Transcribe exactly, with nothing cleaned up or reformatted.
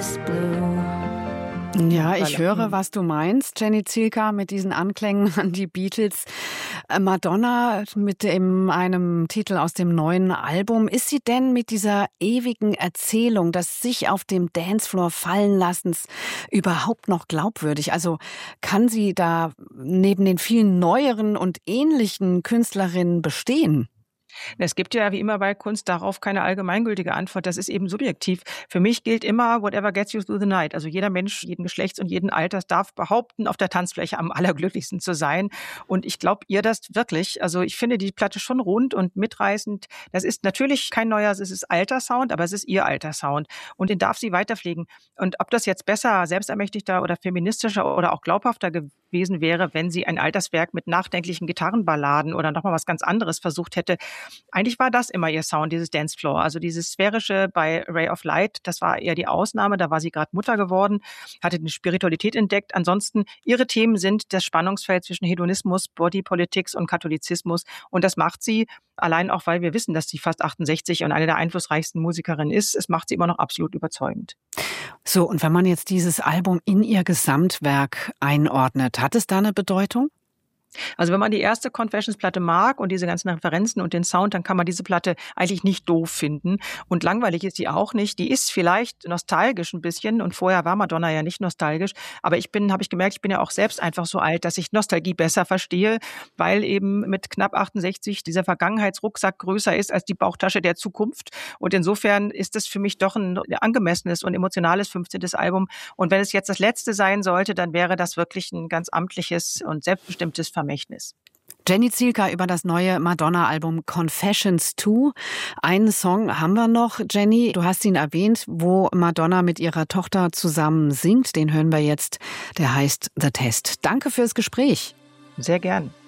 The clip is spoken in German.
is blue. Ja, ich höre, was du meinst, Jenny Zielka, mit diesen Anklängen an die Beatles. Madonna mit dem, einem Titel aus dem neuen Album. Ist sie denn mit dieser ewigen Erzählung des sich auf dem Dancefloor fallen Lassens überhaupt noch glaubwürdig? Also kann sie da neben den vielen neueren und ähnlichen Künstlerinnen bestehen? Es gibt ja wie immer bei Kunst darauf keine allgemeingültige Antwort. Das ist eben subjektiv. Für mich gilt immer, whatever gets you through the night. Also jeder Mensch, jeden Geschlechts und jeden Alters darf behaupten, auf der Tanzfläche am allerglücklichsten zu sein. Und ich glaube ihr das wirklich. Also ich finde die Platte schon rund und mitreißend. Das ist natürlich kein neuer, es ist alter Sound, aber es ist ihr alter Sound. Und den darf sie weiterpflegen. Und ob das jetzt besser, selbstermächtigter oder feministischer oder auch glaubhafter gewesen wäre, wenn sie ein Alterswerk mit nachdenklichen Gitarrenballaden oder nochmal was ganz anderes versucht hätte. Eigentlich war das immer ihr Sound, dieses Dancefloor. Also dieses sphärische bei Ray of Light, das war eher die Ausnahme. Da war sie gerade Mutter geworden, hatte eine Spiritualität entdeckt. Ansonsten, ihre Themen sind das Spannungsfeld zwischen Hedonismus, Body Politics und Katholizismus. Und das macht sie, allein auch, weil wir wissen, dass sie fast achtundsechzig und eine der einflussreichsten Musikerinnen ist. Es macht sie immer noch absolut überzeugend. So, und wenn man jetzt dieses Album in ihr Gesamtwerk einordnet, hat es da eine Bedeutung? Also wenn man die erste Confessions-Platte mag und diese ganzen Referenzen und den Sound, dann kann man diese Platte eigentlich nicht doof finden. Und langweilig ist die auch nicht. Die ist vielleicht nostalgisch ein bisschen und vorher war Madonna ja nicht nostalgisch. Aber ich bin, habe ich gemerkt, ich bin ja auch selbst einfach so alt, dass ich Nostalgie besser verstehe, weil eben mit knapp achtundsechzig dieser Vergangenheitsrucksack größer ist als die Bauchtasche der Zukunft. Und insofern ist das für mich doch ein angemessenes und emotionales fünfzehntes Album. Und wenn es jetzt das letzte sein sollte, dann wäre das wirklich ein ganz amtliches und selbstbestimmtes Vermächtnis. Jenny Zielka über das neue Madonna-Album Confessions zwei. Einen Song haben wir noch, Jenny. Du hast ihn erwähnt, wo Madonna mit ihrer Tochter zusammen singt. Den hören wir jetzt. Der heißt The Test. Danke fürs Gespräch. Sehr gern.